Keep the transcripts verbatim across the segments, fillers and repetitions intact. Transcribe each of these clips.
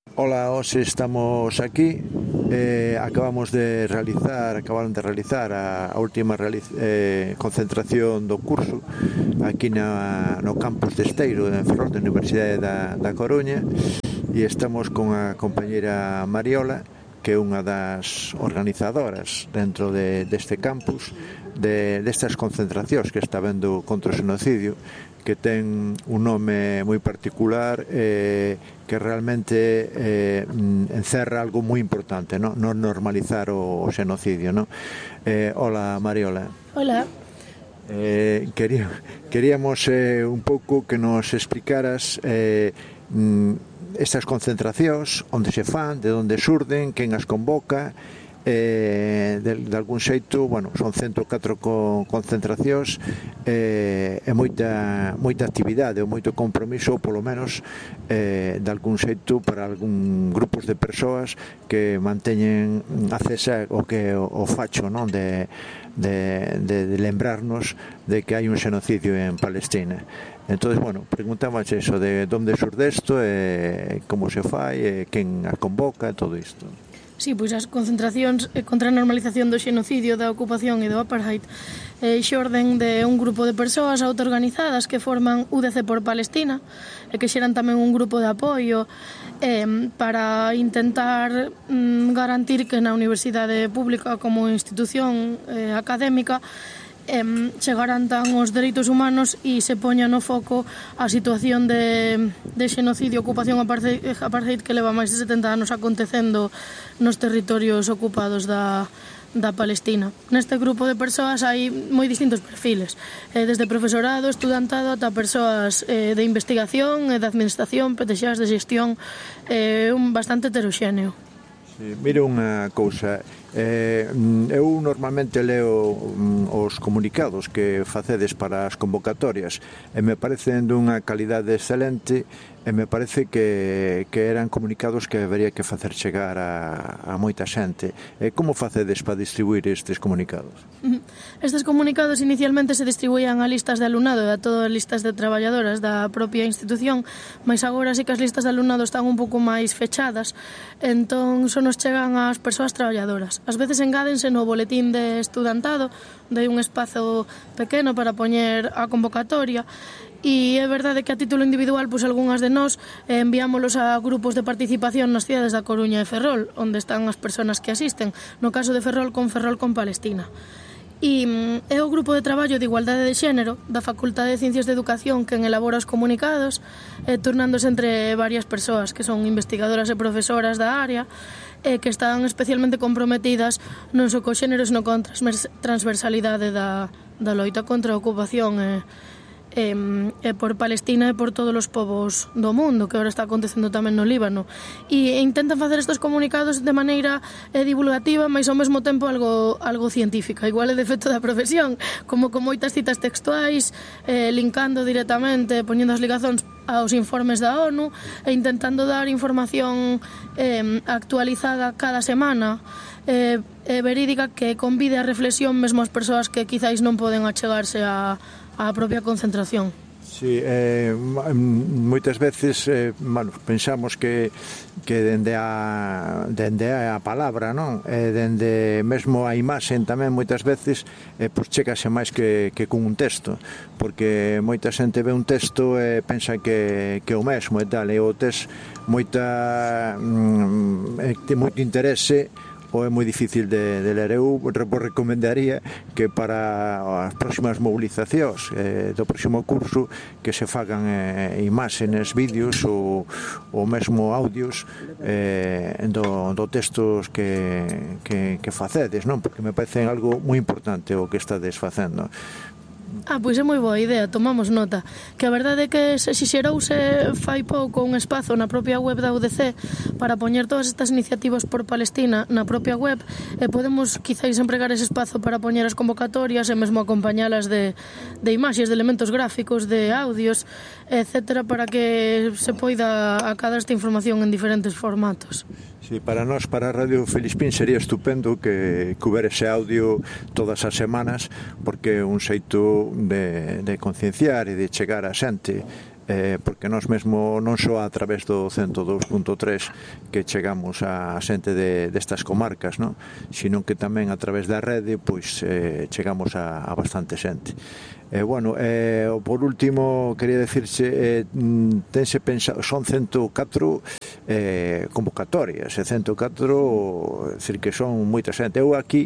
Ola, hoxe estamos aquí, eh, acabamos de realizar, acabaron de realizar a, a última realiz, eh, concentración do curso aquí na, no campus de Esteiro, en Ferrol, da Universidade da, da Coruña, e estamos con a compañera Mariola, que é unha das organizadoras dentro de, deste campus, de, destas concentracións que está vendo contra o xenocidio, que ten un nome moi particular, eh, que realmente eh, encerra algo moi importante, non no normalizar o, o xenocidio, non? Eh, hola, Mariola. Hola. Eh, quería, queríamos eh, un pouco que nos explicaras eh, estas concentracións, onde se fan, de onde surden, quen as convoca. Eh, de, de algún xeito, bueno, son ciento catro co, concentracións eh, e moita, moita actividade ou moito compromiso, polo menos eh, de algún xeito para algún grupos de persoas que manteñen acesa o que o, o facho, non? De, de, de, de lembrarnos de que hai un xenocidio en Palestina. Entonces, bueno, preguntamos eso de onde surde isto, e como se fai, e quen a convoca, todo isto. Sí, pois as concentracións contra a normalización do xenocidio, da ocupación e do apartheid eh, xorden de un grupo de persoas autoorganizadas que forman U D C por Palestina e que xeran tamén un grupo de apoio eh, para intentar mm, garantir que na universidade pública como institución eh, académica Eh, se garantan os dereitos humanos e se poña no foco a situación de, de xenocidio, ocupación apartheid, apartheid que leva máis de setenta anos acontecendo nos territorios ocupados da, da Palestina. Neste grupo de persoas hai moi distintos perfiles, eh, desde profesorado, estudantado, ata persoas eh, de investigación, e de administración, petexas de xestión, eh, un bastante heteroxéneo. Sí, mira unha cousa, eh, eu normalmente leo um, os comunicados que facedes para as convocatorias e me parecen dunha calidade excelente e me parece que, que eran comunicados que debería que facer chegar a, a moita xente. E como facedes para distribuir estes comunicados? Estes comunicados inicialmente se distribuían a listas de alumnado e a todas as listas de traballadoras da propia institución, mas agora sí que as listas de alumnado están un pouco máis fechadas, entón só nos chegan ás persoas traballadoras. Ás veces engádense no boletín de estudantado, de un espazo pequeno para poñer a convocatoria, e é verdade que a título individual, pois algunhas de nós eh, enviámolos a grupos de participación nas cidades da Coruña e Ferrol, onde están as persoas que asisten, no caso de Ferrol con Ferrol con Palestina. E mm, é o grupo de traballo de igualdade de xénero da Facultade de Ciencias de Educación quen elabora os comunicados, eh, turnándose entre varias persoas que son investigadoras e profesoras da área, e que están especialmente comprometidas non só co xénero, sino con transversalidade da, da loita contra a ocupación e E, e por Palestina e por todos os povos do mundo, que agora está acontecendo tamén no Líbano, e, e intentan facer estes comunicados de maneira eh, divulgativa, mas ao mesmo tempo algo, algo científica, igual é defecto da profesión, como con moitas citas textuais, eh, linkando directamente, poñendo as ligazóns aos informes da ONU e intentando dar información eh, actualizada cada semana, eh, eh, verídica, que convide a reflexión mesmo as persoas que quizáis non poden achegarse a a propia concentración. Sí, eh, moitas veces eh, bueno, pensamos que que dende a dende a palabra, non? E dende mesmo a imaxen tamén moitas veces eh, pois chegase máis que, que con un texto, porque moita xente ve un texto e pensa que, que o mesmo e tal, e o tes moita mm, ten moito interese ou é moi difícil de, de ler. Eu recomendaría que para as próximas movilizacións eh, do próximo curso que se fagan eh, imaxes, vídeos ou, ou mesmo audios eh, do, do textos que, que, que facedes, non? Porque me parece algo moi importante o que estades facendo. Ah, pois é moi boa idea, tomamos nota. Que a verdade é que se xixerouse fai pouco un espazo na propia web da U D C para poñer todas estas iniciativas por Palestina na propia web, e podemos quizáis empregar ese espazo para poñer as convocatorias e mesmo acompañalas de, de imaxes, de elementos gráficos, de audios, etcétera, para que se poida acadar esta información en diferentes formatos. Sí, para nós, para a Radio Filispín, sería estupendo que, que hubiera ese audio todas as semanas, porque é un xeito de, de concienciar e de chegar a xente eh, porque nós mesmo non só a través do cento dous punto tres que chegamos a xente de, destas comarcas, non? Sino que tamén a través da rede pois eh, chegamos a, a bastante xente. Eh, bueno, eh, por último quería decirse eh, tense pensado, son ciento catro eh, convocatorias, e ciento catro, é dicir que son moita xente. Eu aquí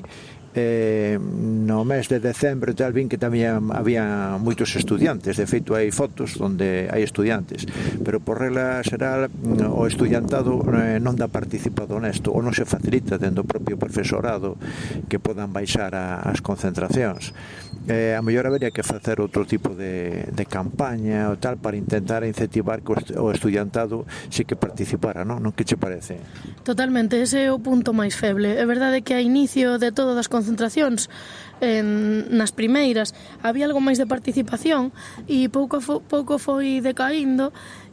Eh, no mes de decembro tal vin que tamén había moitos estudiantes, de feito hai fotos onde hai estudiantes, pero por regla xeral o estudiantado eh, non dá participado nesto, ou non se facilita dentro do propio profesorado que podan baixar a, as concentracións. Eh, a mellor habería que facer outro tipo de, de campaña ou tal para intentar incentivar que o estudiantado sí que participara, non? Non que che parece? Totalmente, ese é o punto máis feble. É verdade que a inicio de todas as concentracións en, nas primeiras había algo máis de participación e pouco, fo, pouco foi decaíndo.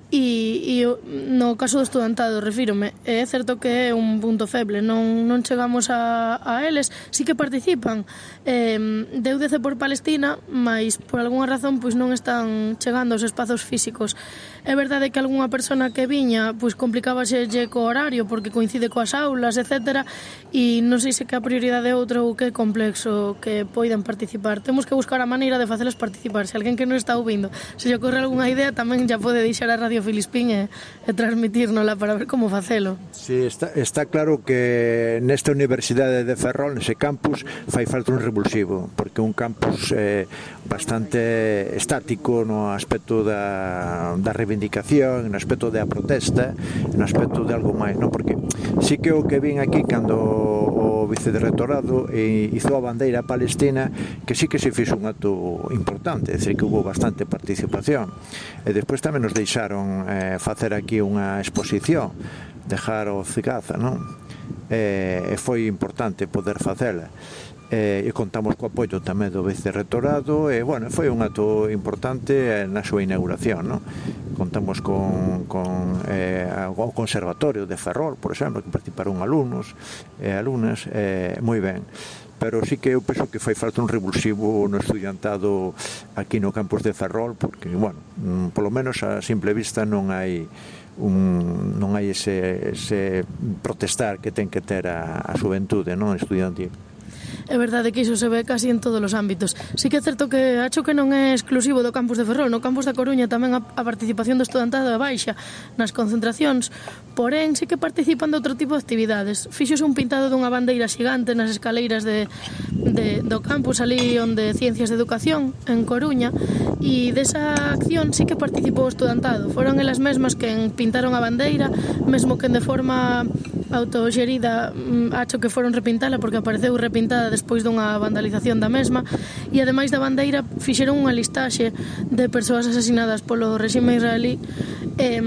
E, e no caso do estudantado, refírome, é certo que é un punto feble, non, non chegamos a, a eles, sí que participan eh, de U D C por Palestina, mas por algunha razón pois non están chegando aos espazos físicos. É verdade que algunha persona que viña pois complicábase co horario porque coincide coas aulas, etcétera, e non sei se que a prioridade é outra ou que é complexo que poidan participar. Temos que buscar a maneira de facelas participar. Se alguén que non está ouvindo se lle ocorre algunha idea, tamén já pode deixar a Radio Filispín e, e transmitírnola para ver como facelo. Sí, está, está claro que nesta Universidade de Ferrol, nese campus, fai falta un revulsivo, porque un campus eh, bastante estático no aspecto da, da reivindicación, no aspecto da protesta, no aspecto de algo máis, non? Porque sí que o que vin aquí cando o vicerrectorado hizo a bandeira palestina, que sí que se fixo un acto importante, é dicir, que hubo bastante participación, e despois tamén nos deixaron eh, facer aquí unha exposición, dejar o Cigaza, non? E, e foi importante poder facela. E, e contamos co apoio tamén do vicerrectorado e, bueno, foi un acto importante na súa inauguración, non? Contamos con, con eh, o Conservatorio de Ferrol, por exemplo, que participaron alumnos e alumnas, eh, moi ben. Pero sí que eu penso que fai falta un revulsivo no estudiantado aquí no campus de Ferrol, porque, bueno, polo menos a simple vista non hai un, non hai ese, ese protestar que ten que ter a, a xuventude, non, estudiantil. É verdade que iso se ve casi en todos os ámbitos. Sí que é certo que acho que non é exclusivo do campus de Ferrol, no campus da Coruña tamén a, a participación do estudantado é baixa nas concentracións, porén sí que participan de outro tipo de actividades. Fíxose un pintado dunha bandeira xigante nas escaleiras de, de, do campus ali onde Ciencias de Educación en Coruña, e desa acción sí que participou o estudantado. Foron elas mesmas quen pintaron a bandeira, mesmo que de forma autoxerida, acho que foron repintala porque apareceu repintada despois dunha vandalización da mesma, e ademais da bandeira fixeron unha listaxe de persoas asasinadas polo réxime israelí eh,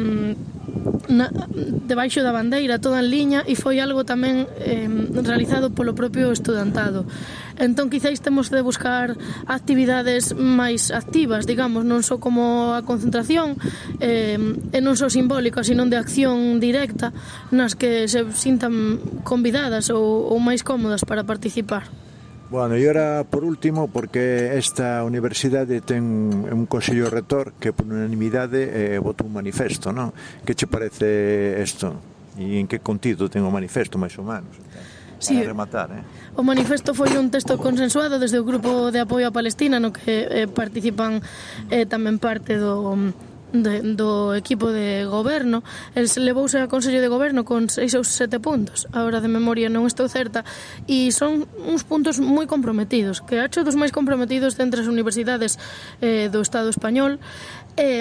na, debaixo da bandeira, toda en liña, e foi algo tamén eh, realizado polo propio estudantado. Entón, quizáis temos de buscar actividades máis activas, digamos, non só como a concentración, eh, e non só simbólica, sino de acción directa, nas que se sintan convidadas ou, ou máis cómodas para participar. Bueno, e ora, por último, porque esta universidade ten un consello rector que por unanimidade eh, votou un manifesto, non? Que che parece isto? E en que contido ten o manifesto, máis ou menos? Sí, para rematar, eh? O manifesto foi un texto consensuado desde o Grupo de Apoio a Palestina, no que eh, participan eh, tamén parte do... De, do equipo de goberno. El se levouse a Consello de Goberno con seis ou sete puntos, agora de memoria non estou certa, e son uns puntos moi comprometidos, que acho dos máis comprometidos entre as universidades eh, do Estado español. eh,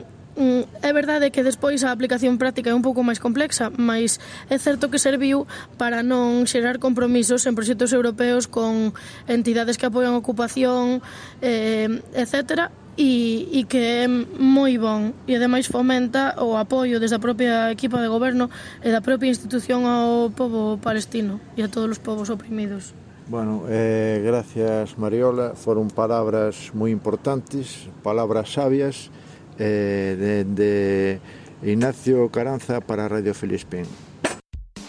É verdade que despois a aplicación práctica é un pouco máis complexa, mas é certo que serviu para non xerar compromisos en proxectos europeos con entidades que apoian a ocupación, eh, etcétera, e, e que é moi bon, e ademais fomenta o apoio desde a propia equipa de goberno e da propia institución ao pobo palestino e a todos os povos oprimidos. Bueno, eh, gracias Mariola, foron palabras moi importantes, palabras sabias, eh, de, de Ignacio Caranza para Radio Filispín.